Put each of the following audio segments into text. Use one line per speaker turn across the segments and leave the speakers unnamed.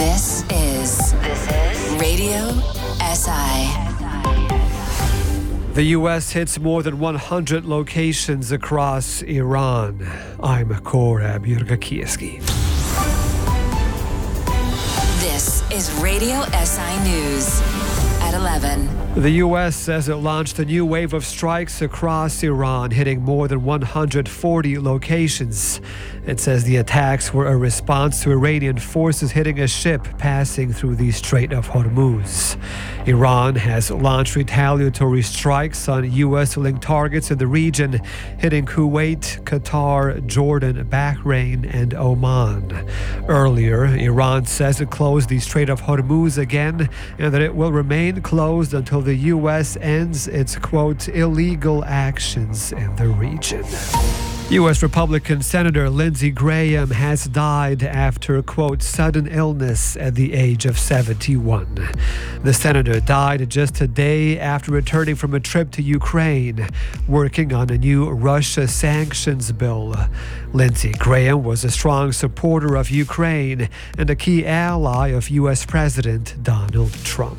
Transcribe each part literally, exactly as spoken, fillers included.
This is This is Radio S I.
The U S hits more than one hundred locations across Iran. I'm Korab Yurgakieski.
This is Radio S I News at eleven.
The U S says it launched a new wave of strikes across Iran, hitting more than one hundred forty locations. It says the attacks were a response to Iranian forces hitting a ship passing through the Strait of Hormuz. Iran has launched retaliatory strikes on U S-linked targets in the region, hitting Kuwait, Qatar, Jordan, Bahrain, and Oman. Earlier, Iran says it closed the Strait of Hormuz again and that it will remain closed until the U S ends its, quote, illegal actions in the region. U S Republican Senator Lindsey Graham has died after, quote, sudden illness at the age of seventy-one. The senator died just a day after returning from a trip to Ukraine, working on a new Russia sanctions bill. Lindsey Graham was a strong supporter of Ukraine and a key ally of U S President Donald Trump.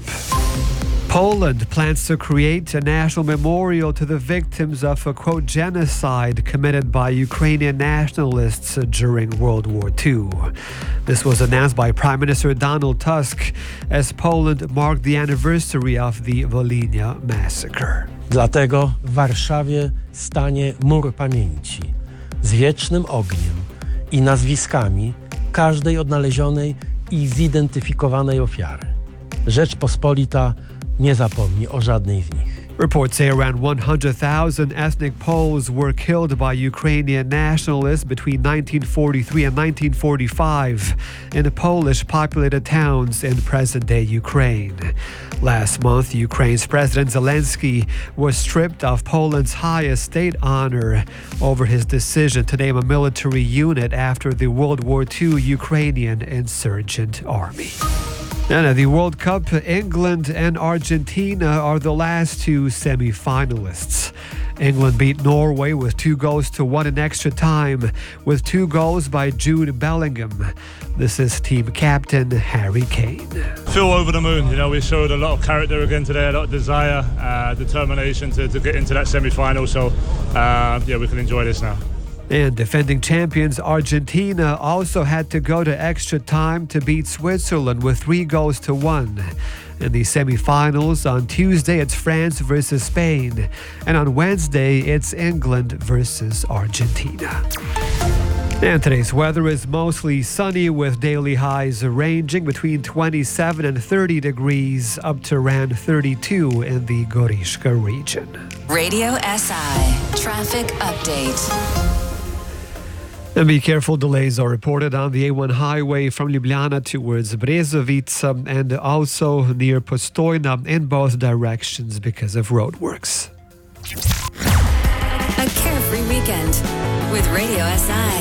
Poland plans to create a national memorial to the victims of a, quote, genocide committed by Ukrainian nationalists during World War Two. This was announced by Prime Minister Donald Tusk as Poland marked the anniversary of the Volhynia massacre.
Dlatego w Warszawie stanie mur pamięci z wiecznym ogniem i nazwiskami każdej odnalezionej i zidentyfikowanej ofiary. Rzeczpospolita nie zapomni o żadnej z nich.
Reports say around one hundred thousand ethnic Poles were killed by Ukrainian nationalists between nineteen forty-three and nineteen forty-five in Polish-populated towns in present-day Ukraine. Last month, Ukraine's President Zelensky was stripped of Poland's highest state honor over his decision to name a military unit after the World War Two Ukrainian insurgent army. And at the World Cup, England and Argentina are the last two semi-finalists. England beat Norway with two goals to one in extra time, with two goals by Jude Bellingham. This is team captain Harry Kane.
Feel over the moon. You know, we showed a lot of character again today, a lot of desire, uh, determination to, to get into that semi-final. So, uh, yeah, we can enjoy this now.
And defending champions Argentina also had to go to extra time to beat Switzerland with three goals to one. In the semi-finals on Tuesday, it's France versus Spain. And on Wednesday, it's England versus Argentina. And today's weather is mostly sunny with daily highs ranging between twenty-seven and thirty degrees up to around thirty-two in the Gorishka region.
Radio S I Traffic Update.
And be careful, delays are reported on the A one highway from Ljubljana towards Brezovica and also near Postojna in both directions because of roadworks.
A carefree weekend with Radio S I.